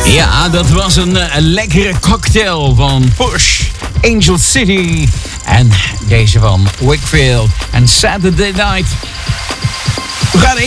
Ja, dat was een lekkere cocktail van Push, Angel City en deze van Wakefield en Saturday Night. We gaan